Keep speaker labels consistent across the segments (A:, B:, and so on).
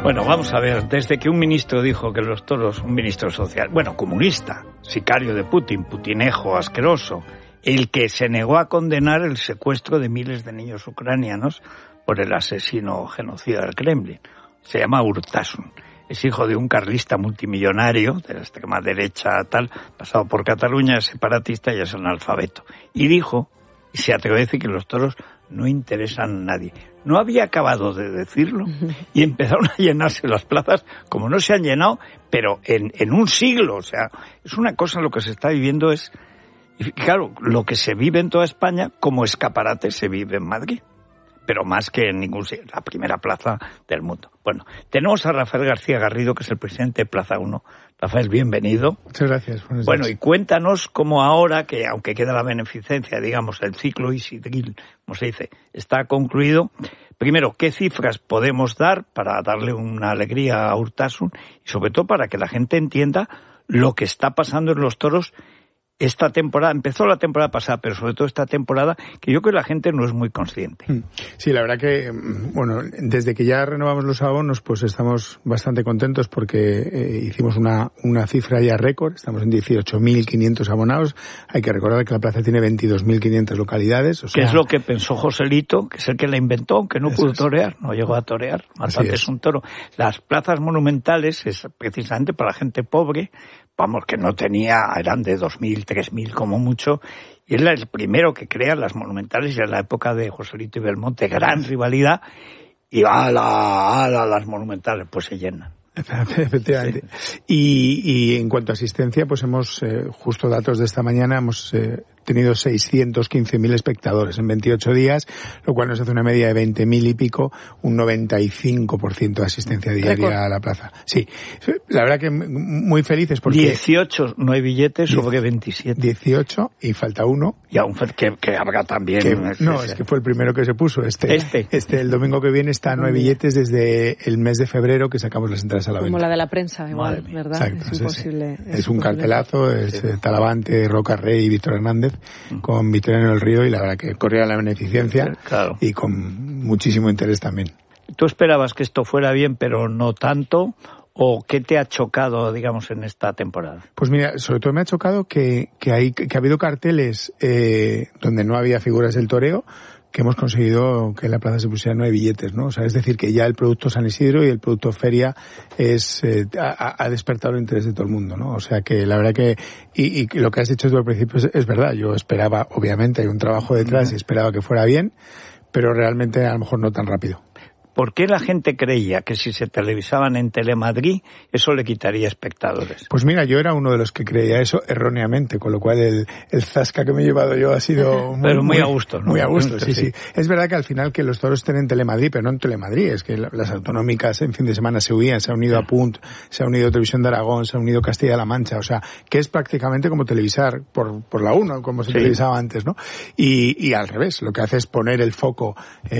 A: Bueno, vamos a ver, desde que un ministro dijo que los toros, un ministro social, bueno, comunista, sicario de Putin, putinejo, asqueroso, el que se negó a condenar el secuestro de miles de niños ucranianos por el asesino genocida del Kremlin. Se llama Urtasun. Es hijo de un carlista multimillonario, de la extrema derecha tal, pasado por Cataluña, es separatista y es analfabeto. Y dijo, y se atrevió a decir que los toros no interesan a nadie. No había acabado de decirlo y empezaron a llenarse las plazas como no se han llenado, pero en un siglo. O sea, es una cosa, lo que se está viviendo es... Y claro, lo que se vive en toda España, como escaparate, se vive en Madrid. Pero más que en la primera plaza del mundo. Bueno, tenemos a Rafael García Garrido, que es el presidente de Plaza 1. Rafael, bienvenido.
B: Muchas gracias.
A: Bueno, y cuéntanos cómo ahora, que aunque queda la beneficencia, digamos, el ciclo Isidril, como se dice, está concluido. Primero, ¿qué cifras podemos dar para darle una alegría a Urtasun? Y sobre todo para que la gente entienda lo que está pasando en los toros esta temporada. Empezó la temporada pasada, pero sobre todo esta temporada, que yo creo que la gente no es muy consciente.
B: Sí, la verdad que, bueno, desde que ya renovamos los abonos, pues estamos bastante contentos porque hicimos una cifra ya récord. Estamos en 18.500 abonados. Hay que recordar que la plaza tiene 22.500 localidades. O sea,
A: que es lo que pensó Joselito, que es el que la inventó, aunque no pudo torear, no llegó a torear. Bastante es un toro. Las plazas monumentales es precisamente para la gente pobre, vamos, que no tenía, eran de 2.000, 3.000 como mucho, y él es el primero que crea las monumentales, y en la época de Joselito y Belmonte, gran rivalidad, y las monumentales, pues se llenan.
B: Efectivamente. Sí. Y en cuanto a asistencia, pues hemos, justo datos de esta mañana, hemos tenido 615.000 espectadores en 28 días, lo cual nos hace una media de 20.000 y pico, un 95% de asistencia diaria a la plaza. Sí, la verdad que muy felices porque...
A: 18 no hay billetes sobre 27.
B: 18 y falta uno.
A: Y aún que habrá también...
B: es que fue el primero que se puso. El domingo que viene está no hay billetes desde el mes de febrero que sacamos las entradas a la venta.
C: Como la de la prensa, igual, ¿verdad?
B: Exacto,
C: es imposible.
B: Es un cartelazo, es Talavante, Roca Rey y Víctor Hernández, con Victoriano del Río, y la verdad que corría la beneficencia, claro, y con muchísimo interés también.
A: ¿Tú esperabas que esto fuera bien, pero no tanto? ¿O qué te ha chocado, digamos, en esta temporada?
B: Pues mira, sobre todo me ha chocado que ha habido carteles donde no había figuras del toreo, que hemos conseguido que en la plaza se pusiera no hay billetes, ¿no? O sea, es decir, que ya el producto San Isidro y el producto Feria ha despertado el interés de todo el mundo, ¿no? O sea, que la verdad que, y lo que has dicho tú al principio es verdad. Yo esperaba, obviamente, hay un trabajo detrás y esperaba que fuera bien, pero realmente a lo mejor no tan rápido.
A: ¿Por qué la gente creía que si se televisaban en Telemadrid eso le quitaría espectadores?
B: Pues mira, yo era uno de los que creía eso erróneamente, con lo cual el zasca que me he llevado yo ha sido
A: muy a gusto, ¿no?
B: Muy a gusto, sí. Es verdad que al final que los toros estén en Telemadrid, pero no en Telemadrid, es que las autonómicas en fin de semana se unían, se ha unido a Punt, se ha unido Televisión de Aragón, se ha unido Castilla-La Mancha, o sea, que es prácticamente como televisar por la 1, como se televisaba antes, ¿no? Y al revés, lo que hace es poner el foco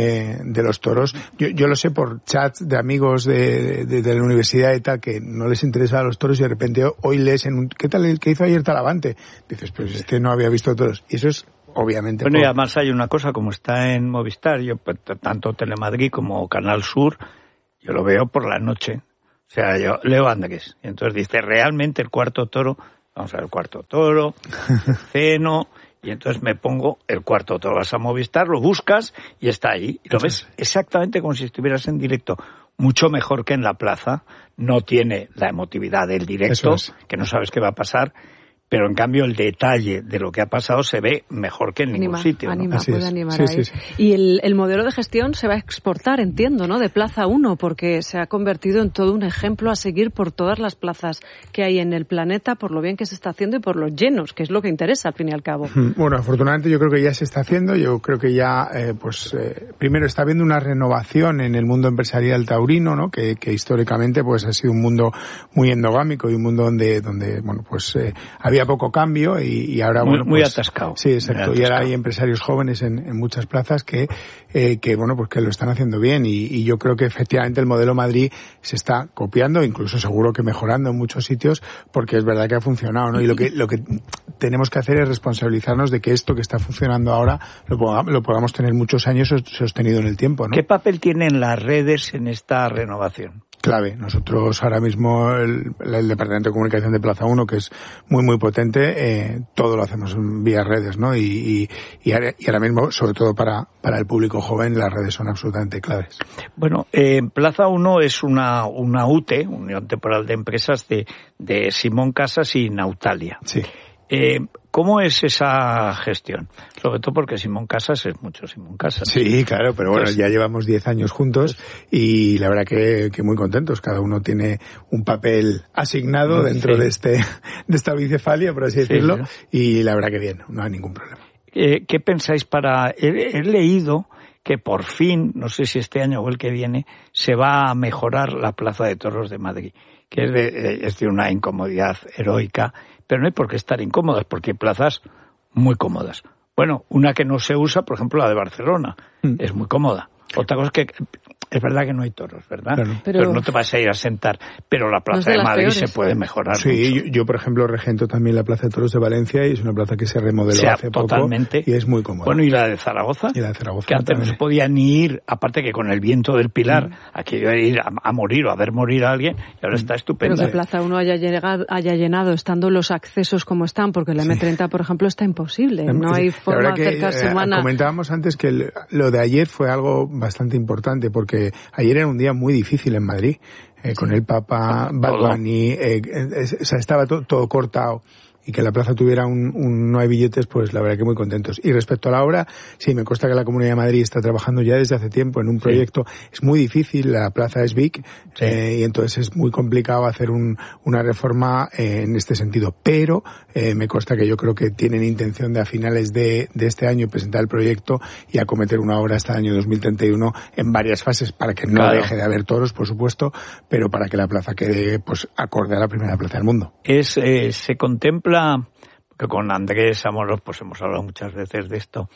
B: de los toros. Yo lo sé por chats de amigos de la universidad y tal, que no les interesa a los toros, y de repente hoy lees ¿qué tal el que hizo ayer Talavante? Dices, pero este no había visto toros. Y eso es obviamente...
A: Bueno, y además hay una cosa, como está en Movistar, yo tanto Telemadrid como Canal Sur, yo lo veo por la noche. O sea, yo leo Andrés. Y entonces dice, realmente el cuarto toro, vamos a ver el cuarto toro, ceno... Y entonces me pongo el cuarto toro, vas a Movistar, lo buscas y está ahí. Y lo ves exactamente como si estuvieras en directo. Mucho mejor que en la plaza. No tiene la emotividad del directo, que no sabes qué va a pasar. Pero en cambio el detalle de lo que ha pasado se ve mejor que en ningún sitio, ¿no?
C: Puede animar ahí. Sí. Y el modelo de gestión se va a exportar, entiendo, ¿no? De Plaza 1, porque se ha convertido en todo un ejemplo a seguir por todas las plazas que hay en el planeta, por lo bien que se está haciendo y por los llenos, que es lo que interesa al fin y al cabo.
B: Bueno, afortunadamente yo creo que ya se está haciendo. Yo creo que ya, primero está habiendo una renovación en el mundo empresarial taurino, ¿no? Que históricamente pues ha sido un mundo muy endogámico y un mundo donde bueno, pues había poco cambio y ahora
A: muy atascado.
B: Sí, exacto. Y ahora hay empresarios jóvenes en muchas plazas que bueno, pues que lo están haciendo bien, y yo creo que efectivamente el modelo Madrid se está copiando, incluso seguro que mejorando en muchos sitios, porque es verdad que ha funcionado, ¿no? Y lo que tenemos que hacer es responsabilizarnos de que esto que está funcionando ahora lo podamos tener muchos años sostenido en el tiempo, ¿no?
A: ¿Qué papel tienen las redes en esta renovación?
B: clave. Nosotros ahora mismo, el Departamento de Comunicación de Plaza 1, que es muy, muy potente, todo lo hacemos vía redes, ¿no? Y ahora mismo, sobre todo para el público joven, las redes son absolutamente claves.
A: Bueno, Plaza 1 es una UTE, Unión Temporal de Empresas, de Simón Casas y Nautalia.
B: Sí.
A: ¿Cómo es esa gestión? Sobre todo porque Simón Casas es mucho Simón Casas.
B: Sí, claro, pero bueno, ya llevamos 10 años juntos y la verdad que muy contentos. Cada uno tiene un papel asignado dentro de esta bicefalia, por así decirlo, y la verdad que bien, no hay ningún problema.
A: ¿Qué pensáis he leído que por fin, no sé si este año o el que viene, se va a mejorar la Plaza de Toros de Madrid, que es de una incomodidad heroica, pero no hay por qué estar incómodas, porque hay plazas muy cómodas. Bueno, una que no se usa, por ejemplo, la de Barcelona, es muy cómoda. Otra cosa es que es verdad que no hay toros, ¿verdad? Claro. Pero no te vas a ir a sentar. Pero la Plaza de Madrid se puede mejorar mucho.
B: Yo, por ejemplo, regento también la Plaza de Toros de Valencia y es una plaza que se remodeló hace
A: totalmente.
B: Poco y es muy cómoda.
A: Bueno, ¿y la de Zaragoza?
B: Y la de Zaragoza
A: que antes también. No se podía ni ir, aparte que con el viento del Pilar, aquello era ir a morir o a ver morir a alguien, y ahora está estupendo.
C: Pero que Plaza 1 haya llenado estando los accesos como están, porque la M30, por ejemplo, está imposible. No hay forma de acercarse humana.
B: Comentábamos antes que lo de ayer fue algo bastante importante, porque ayer era un día muy difícil en Madrid, con el Papa, Bad Bunny, o sea, estaba todo cortado. Y que la plaza tuviera no hay billetes, pues la verdad que muy contentos. Y respecto a la obra, sí, me consta que la Comunidad de Madrid está trabajando ya desde hace tiempo en un proyecto. Es muy difícil, la plaza es big, y entonces es muy complicado hacer una reforma en este sentido. Pero me consta que yo creo que tienen intención de a finales de este año presentar el proyecto y acometer una obra hasta el año 2031 en varias fases para que no deje de haber toros, por supuesto, pero para que la plaza quede pues acorde a la primera plaza del mundo.
A: Se contempla, porque con Andrés Amorós pues hemos hablado muchas veces de esto,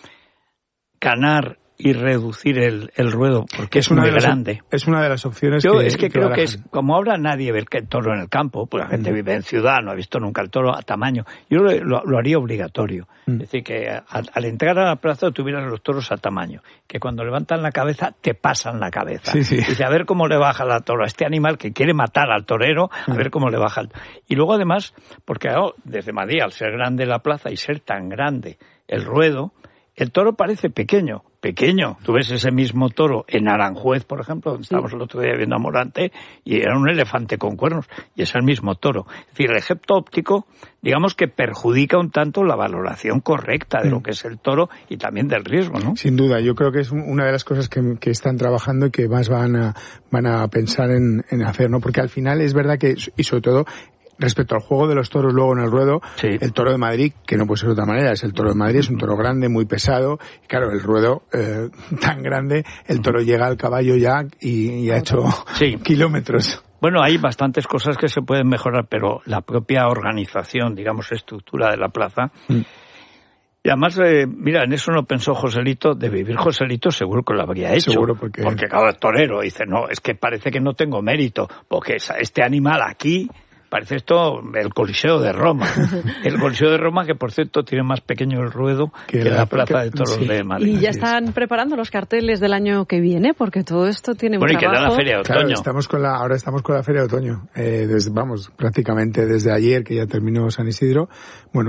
A: ganar y reducir el ruedo, porque es muy grande.
B: Es una de las opciones
A: que creo que es, como ahora nadie ve el toro en el campo, pues la gente vive en ciudad, no ha visto nunca el toro a tamaño, yo lo haría obligatorio. Es decir, que al entrar a la plaza tuvieras los toros a tamaño, que cuando levantan la cabeza, te pasan la cabeza.
B: Sí.
A: Dice, a ver cómo le baja la toro a este animal que quiere matar al torero, a ver cómo le baja. Y luego además, porque desde Madrid, al ser grande la plaza y ser tan grande el ruedo, el toro parece pequeño. Tú ves ese mismo toro en Aranjuez, por ejemplo, donde estábamos el otro día viendo a Morante, y era un elefante con cuernos, y es el mismo toro. Es decir, el efecto óptico, digamos que perjudica un tanto la valoración correcta de lo que es el toro y también del riesgo, ¿no?
B: Sin duda, yo creo que es una de las cosas que están trabajando y que más van a pensar en hacer, ¿no? Porque al final es verdad que, y sobre todo, respecto al juego de los toros luego en el ruedo, el toro de Madrid, que no puede ser de otra manera, es el toro de Madrid, es un toro grande, muy pesado, y claro, el ruedo tan grande, el toro llega al caballo ya y ha hecho kilómetros.
A: Bueno, hay bastantes cosas que se pueden mejorar, pero la propia organización, digamos, estructura de la plaza. Y además, mira, en eso no pensó Joselito, de vivir Joselito seguro que lo habría hecho.
B: Seguro, porque
A: claro, el torero dice, no, es que parece que no tengo mérito, porque este animal aquí... Parece esto el Coliseo de Roma. El Coliseo de Roma, que por cierto tiene más pequeño el ruedo que la Plaza de Toros de Madrid.
C: Y ya están preparando los carteles del año que viene, porque todo esto tiene un trabajo.
A: Bueno, y queda la Feria de Otoño.
B: Claro, ahora estamos con la Feria de Otoño. Prácticamente desde ayer, que ya terminó San Isidro. Bueno,